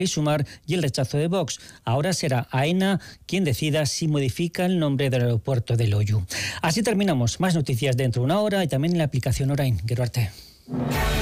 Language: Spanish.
y Sumar y el rechazo de Vox. Ahora será Aena quien decida si modifica el nombre del aeropuerto de Loiu. Así terminamos. Más noticias dentro de una hora y también en la aplicación Orain. Gero arte.